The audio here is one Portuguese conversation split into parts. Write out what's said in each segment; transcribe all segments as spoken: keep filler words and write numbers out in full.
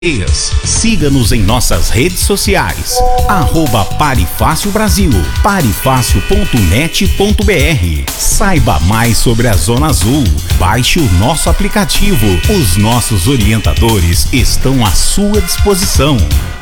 Siga-nos em nossas redes sociais, arroba Parifácil Brasil, parifácil ponto net ponto br. Saiba mais sobre a Zona Azul. Baixe o nosso aplicativo. Os nossos orientadores estão à sua disposição.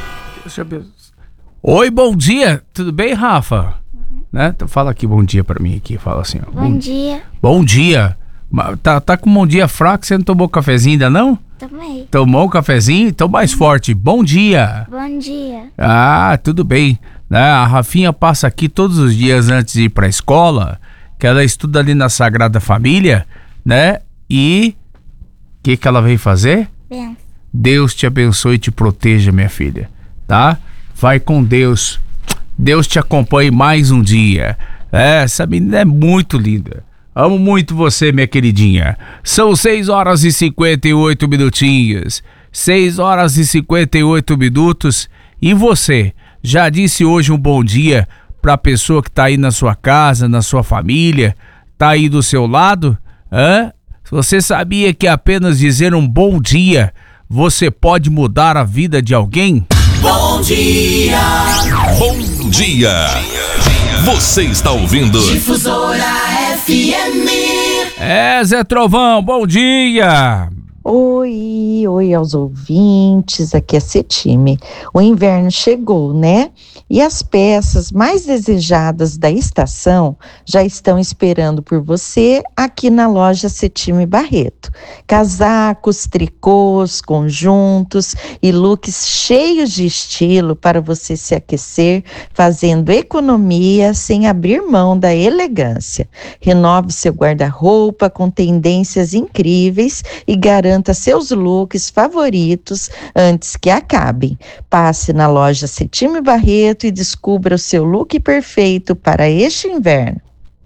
Oi, bom dia. Tudo bem, Rafa? Uhum. Né? Então fala aqui bom dia pra mim aqui. Fala assim, ó. Bom, bom dia. Bom dia. Tá, tá com um bom dia fraco? Você não tomou cafezinho ainda não? Tomei. Tomou um cafezinho? Então mais forte. Bom dia. Bom dia. Ah, tudo bem. Né? A Rafinha passa aqui todos os dias antes de ir pra escola, que ela estuda ali na Sagrada Família, né? E o que que ela veio fazer? Bem. Deus te abençoe e te proteja, minha filha, tá? Vai com Deus. Deus te acompanhe mais um dia. É, essa menina é muito linda. Amo muito você, minha queridinha. São seis horas e cinquenta e oito minutinhos. seis horas e cinquenta e oito minutos. E você, já disse hoje um bom dia pra pessoa que tá aí na sua casa, na sua família? Tá aí do seu lado? Hã? Você sabia que apenas dizer um bom dia, você pode mudar a vida de alguém? Bom dia! Bom dia! Você está ouvindo Difusora F M. É, Zé Trovão, bom dia! Oi, oi aos ouvintes, aqui é Cetime. O inverno chegou, né? E as peças mais desejadas da estação já estão esperando por você aqui na loja Cetime Barreto. Casacos, tricôs, conjuntos e looks cheios de estilo para você se aquecer, fazendo economia sem abrir mão da elegância. Renove seu guarda-roupa com tendências incríveis e garanta seus looks favoritos antes que acabem. Passe na loja Cetime Barreto e descubra o seu look perfeito para este inverno.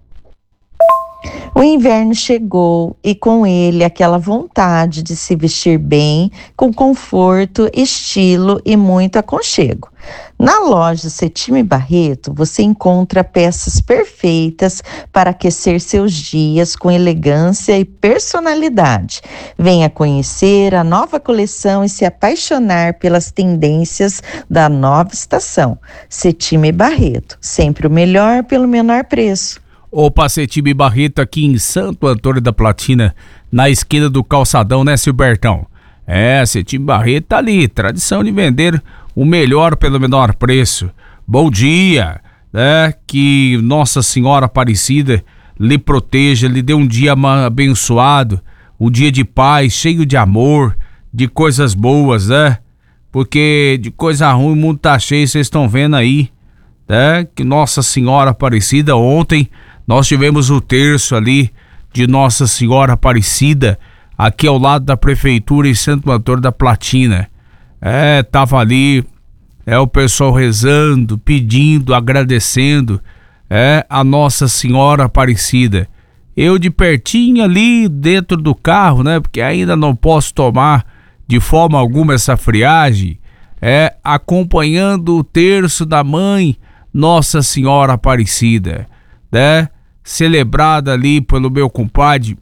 O inverno chegou e com ele aquela vontade de se vestir bem, com conforto, estilo e muito aconchego. Na loja Cetime Barreto, você encontra peças perfeitas para aquecer seus dias com elegância e personalidade. Venha conhecer a nova coleção e se apaixonar pelas tendências da nova estação. Cetime Barreto, sempre o melhor pelo menor preço. Opa, Cetime Barreto aqui em Santo Antônio da Platina, na esquina do calçadão, né, Silbertão? É, Cetime Barreto tá ali, tradição de vender o melhor pelo menor preço. Bom dia, né? Que Nossa Senhora Aparecida lhe proteja, lhe dê um dia abençoado, um dia de paz, cheio de amor, de coisas boas, né? Porque de coisa ruim o mundo tá cheio, vocês estão vendo aí, né? Que Nossa Senhora Aparecida, ontem nós tivemos o terço ali de Nossa Senhora Aparecida, aqui ao lado da prefeitura em Santo Antônio da Platina. É, tava ali, é o pessoal rezando, pedindo, agradecendo, é, a Nossa Senhora Aparecida. Eu de pertinho ali dentro do carro, né, porque ainda não posso tomar de forma alguma essa friagem, é, acompanhando o terço da mãe Nossa Senhora Aparecida, né, celebrada ali pelo meu compadre.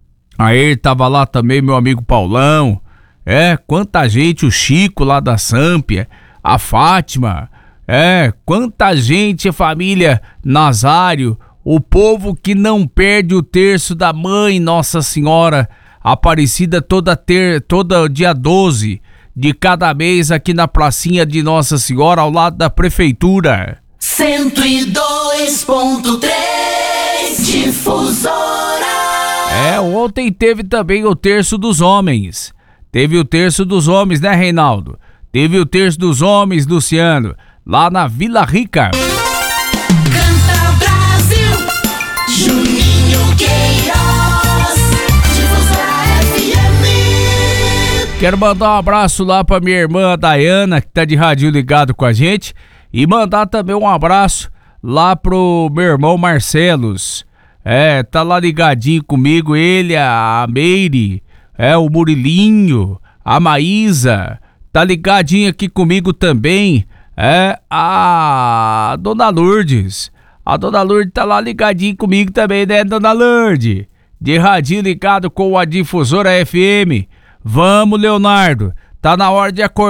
Aí tava lá também meu amigo Paulão, é, quanta gente, o Chico lá da Sâmpia, a Fátima, é, quanta gente, a família Nazário, o povo que não perde o terço da mãe Nossa Senhora Aparecida toda ter, todo dia doze de cada mês aqui na pracinha de Nossa Senhora ao lado da prefeitura. cento e dois ponto três Difusora. É, ontem teve também o terço dos homens. Teve o terço dos homens, né, Reinaldo? Teve o terço dos homens, Luciano, lá na Vila Rica. Canta Brasil, Juninho Queiroz, Difusora F M. Quero mandar um abraço lá pra minha irmã Dayana, que tá de radinho ligado com a gente. E mandar também um abraço lá pro meu irmão Marcelos. É, tá lá ligadinho comigo, ele, a Meire, é, o Murilinho, a Maísa, tá ligadinho aqui comigo também, é, a Dona Lourdes. A Dona Lourdes tá lá ligadinho comigo também, né, Dona Lourdes? De radinho ligado com a Difusora F M. Vamos, Leonardo. Tá na hora de acordar.